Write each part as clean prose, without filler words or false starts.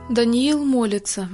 Даниил молится.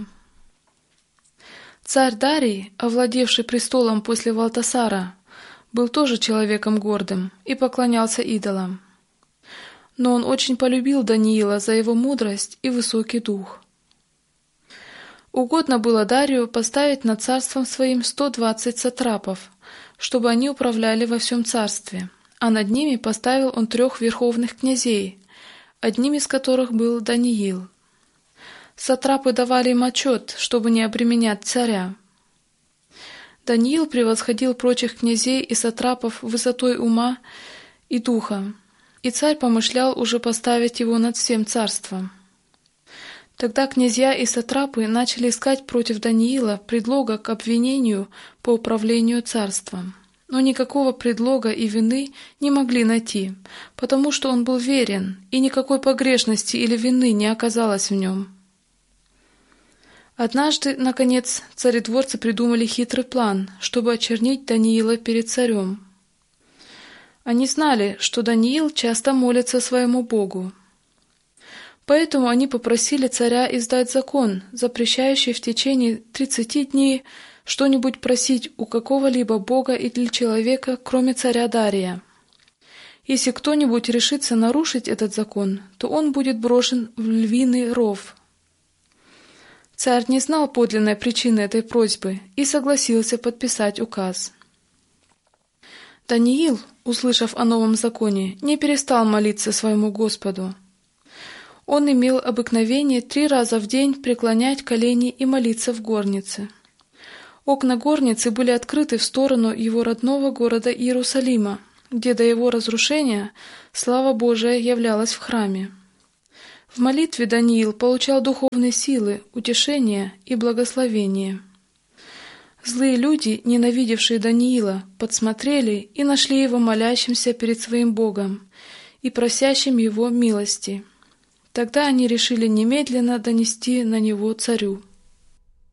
Царь Дарий, овладевший престолом после Валтасара, был тоже человеком гордым и поклонялся идолам. Но он очень полюбил Даниила за его мудрость и высокий дух. Угодно было Дарию поставить над царством своим 120 сатрапов, чтобы они управляли во всем царстве, а над ними поставил он 3 верховных князей, одним из которых был Даниил. Сатрапы давали им отчет, чтобы не обременять царя. Даниил превосходил прочих князей и сатрапов высотой ума и духа, и царь помышлял уже поставить его над всем царством. Тогда князья и сатрапы начали искать против Даниила предлога к обвинению по управлению царством. Но никакого предлога и вины не могли найти, потому что он был верен, и никакой погрешности или вины не оказалось в нем. Однажды, наконец, царедворцы придумали хитрый план, чтобы очернить Даниила перед царем. Они знали, что Даниил часто молится своему Богу. Поэтому они попросили царя издать закон, запрещающий в течение 30 дней что-нибудь просить у какого-либо бога или человека, кроме царя Дария. Если кто-нибудь решится нарушить этот закон, то он будет брошен в львиный ров. Царь не знал подлинной причины этой просьбы и согласился подписать указ. Даниил, услышав о новом законе, не перестал молиться своему Господу. Он имел обыкновение 3 раза в день преклонять колени и молиться в горнице. Окна горницы были открыты в сторону его родного города Иерусалима, где до его разрушения слава Божия являлась в храме. В молитве Даниил получал духовные силы, утешение и благословение. Злые люди, ненавидевшие Даниила, подсмотрели и нашли его молящимся перед своим Богом и просящим его милости. Тогда они решили немедленно донести на него царю.